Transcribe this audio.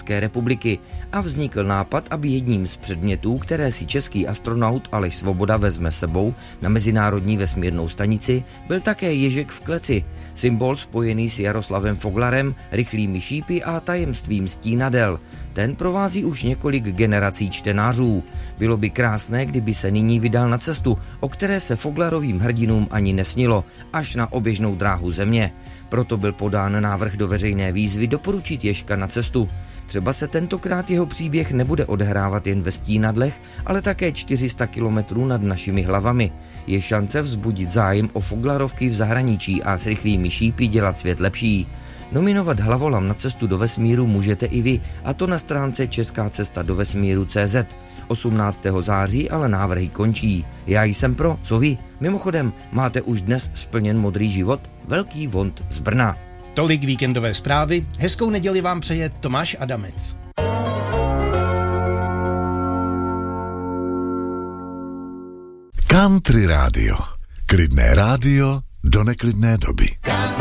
České republiky a vznikl nápad, aby jedním z předmětů, které si český astronaut Aleš Svoboda vezme sebou na Mezinárodní vesmírnou stanici, byl také ježek v kleci, symbol spojený s Jaroslavem Foglarem, rychlými šípy a tajemstvím stínadel. Ten provází už několik generací čtenářů. Bylo by krásné, kdyby se nyní vydal na cestu, o které se Foglarovým hrdinům ani nesnilo, až na oběžnou dráhu Země. Proto byl podán návrh do veřejné výzvy doporučit ježka na cestu. Třeba se tentokrát jeho příběh nebude odehrávat jen ve stínadlech, ale také 400 kilometrů nad našimi hlavami. Je šance vzbudit zájem o Foglarovky v zahraničí a s rychlými šípy dělat svět lepší. Nominovat hlavolam na cestu do vesmíru můžete i vy, a to na stránce Česká cesta do vesmíru.cz. 18. září ale návrhy končí. Já jsem pro, co vy? Mimochodem, máte už dnes splněn modrý život? Velký Vond z Brna. Tolik víkendové zprávy. Hezkou neděli vám přeje Tomáš Adamec. Country rádio. Klidné rádio do neklidné doby.